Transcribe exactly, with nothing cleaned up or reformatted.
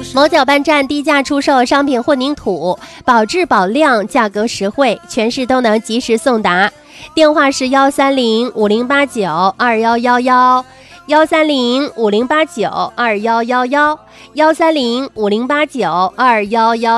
某搅拌站低价出售商品混凝土，保质保量，价格实惠，全市都能及时送达。电话是幺三零五零八九二幺幺幺，幺三零五零八九二幺幺幺，幺三零五零八九二幺幺。